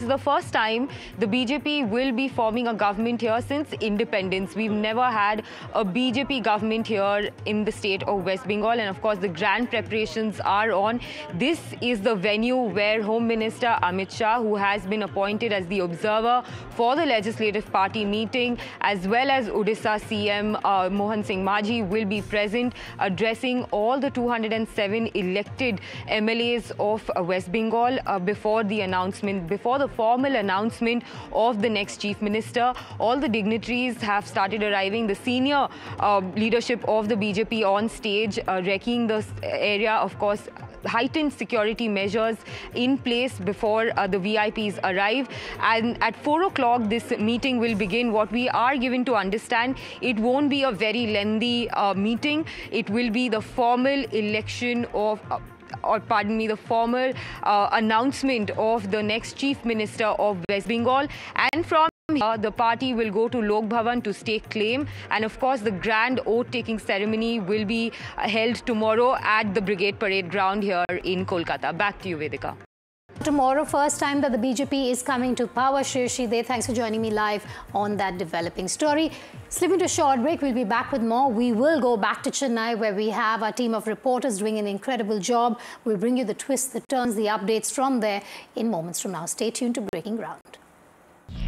the first time the BJP will be forming a government here since independence. We've never had a BJP government here in the state of West Bengal, and of course the grand preparations are on. This is the venue where Home Minister Amit Shah, who has been appointed as the observer for the Legislative Party meeting, as well as Odisha CM Mohan Singh Majhi, will be present, addressing all the 207 elected MLAs of West Bengal before the formal announcement of the next Chief Minister. All the dignitaries have started arriving. The senior leadership of the BJP on stage, wrecking the area, of course, heightened security measures in place before the VIPs arrive. And at 4 o'clock, this meeting will begin. What we are given to understand, it won't be a very lengthy meeting. It will be the formal election of the formal announcement of the next Chief Minister of West Bengal. And from here, the party will go to Lok Bhavan to stake claim. And of course, the grand oath-taking ceremony will be held tomorrow at the Brigade Parade Ground here in Kolkata. Back to you, Vedika. Tomorrow, first time that the BJP is coming to power. Shirshi De, thanks for joining me live on that developing story. Slipping to a short break, we'll be back with more. We will go back to Chennai, where we have our team of reporters doing an incredible job. We'll bring you the twists, the turns, the updates from there in moments from now. Stay tuned to Breaking Ground.